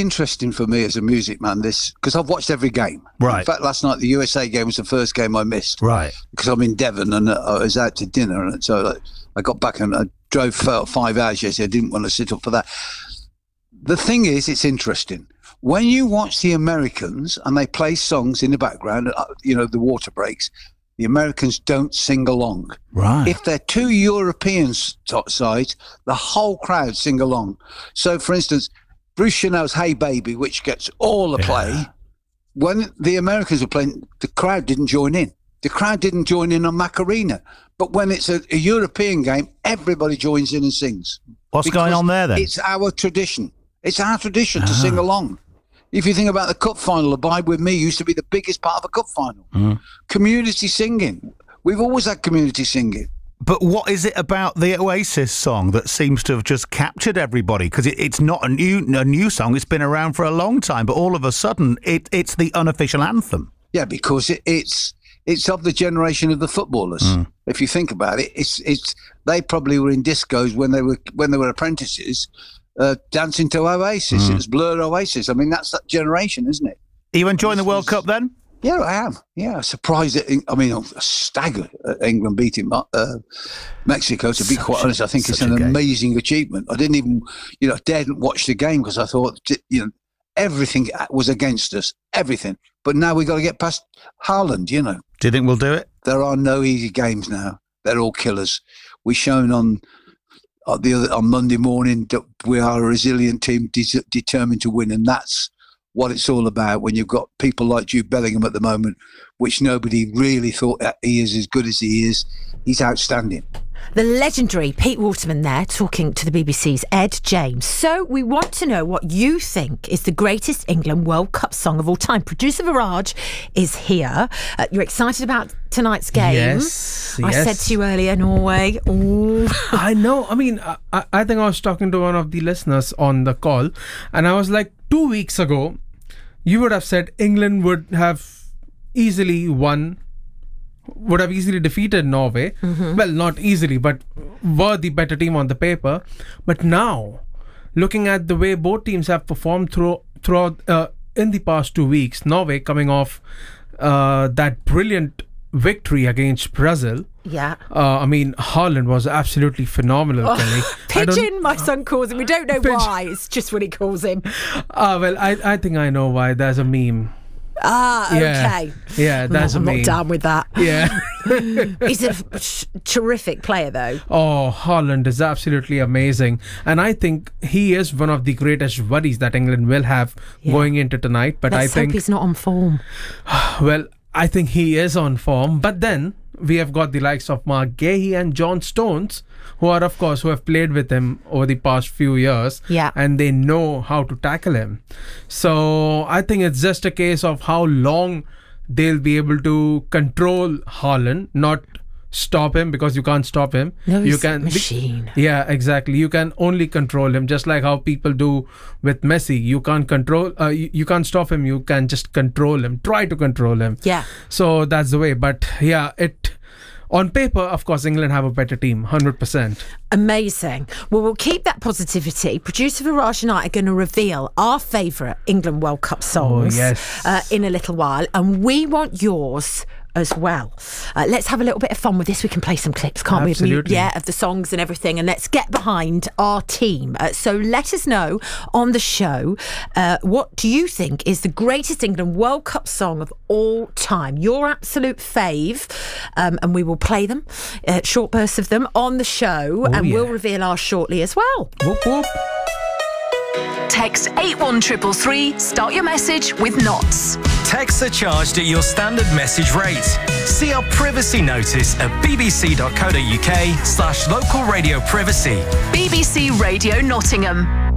interesting for me as a music man, this, because I've watched every game. Right. In fact, last night the USA game was the first game I missed. Right. Because I'm in Devon and I was out to dinner, and so I got back and I drove 5 hours yesterday. I didn't want to sit up for that. The thing is, it's interesting. When you watch the Americans and they play songs in the background, the water breaks, the Americans don't sing along. Right. If they're two European sides, the whole crowd sing along. So, for instance, Bruce Chanel's Hey Baby, which gets all the play, when the Americans were playing, the crowd didn't join in. The crowd didn't join in on Macarena. But when it's a European game, everybody joins in and sings. What's going on there, then? It's our tradition. It's our tradition to sing along. If you think about the cup final, Abide With Me used to be the biggest part of a cup final. Community singing. We've always had community singing. But what is it about the Oasis song that seems to have just captured everybody? Because it's not a new song. It's been around for a long time. But all of a sudden, it's the unofficial anthem. Yeah, because it's of the generation of the footballers. If you think about it, it's they probably were in discos when they were apprentices, dancing to Oasis. It was Blur Oasis. I mean, that's that generation, isn't it? Are you enjoying the World Cup then? Yeah, I am. Yeah, surprised I'm staggered at England beating Mexico. To be quite honest, I think it's an amazing achievement. I didn't even, daren't watch the game because I thought, everything was against us, everything. But now we got to get past Haaland. Do you think we'll do it? There are no easy games now. They're all killers. We've shown on Monday morning that we are a resilient team, determined to win, and that's what it's all about. When you've got people like Jude Bellingham at the moment, which nobody really thought he is as good as he is, he's outstanding. The legendary Pete Waterman there talking to the BBC's Ed James. So we want to know what you think is the greatest England World Cup song of all time. Producer Viraj is here. You're excited about tonight's game. Yes. I said to you earlier, Norway. Ooh. I know. I mean, I think I was talking to one of the listeners on the call, and I was like, 2 weeks ago, you would have said England would have easily defeated Norway. Well, not easily, but were the better team on the paper. But now, looking at the way both teams have performed throughout in the past 2 weeks, Norway coming off that brilliant victory against Brazil. Yeah. I mean, Haaland was absolutely phenomenal. Kelly. Pigeon, my son calls him. We don't know why. It's just what he calls him. Well, I think I know why. There's a meme. Okay. Yeah, that's I'm a meme. not down with that. Yeah. He's a terrific player, though. Oh, Haaland is absolutely amazing. And I think he is one of the greatest worries that England will have going into tonight. But Let's hope he's not on form. Well, I think he is on form. But then we have got the likes of Mark Gahey and John Stones, who have played with him over the past few years. Yeah. And they know how to tackle him. So I think it's just a case of how long they'll be able to control Haaland, not stop him, because you can't stop him. No, he's a machine. Yeah, exactly. You can only control him, just like how people do with Messi. You can't control. You can't stop him. You can just control him. Try to control him. Yeah. So that's the way. But yeah, on paper, of course, England have a better team, 100%. Amazing. Well, we'll keep that positivity. Producer Viraj and I are going to reveal our favourite England World Cup songs in a little while, and we want yours as well. Let's have a little bit of fun with this. We can play some clips, can't Absolutely. we? Of the songs and everything, and let's get behind our team. So let us know on the show, what do you think is the greatest England World Cup song of all time? Your absolute fave, and we will play them, short bursts of them on the show, and we'll reveal ours shortly as well. Whoop, whoop. Text 81333, start your message with knots. Texts are charged at your standard message rate. See our privacy notice at bbc.co.uk/local radio privacy. BBC Radio Nottingham.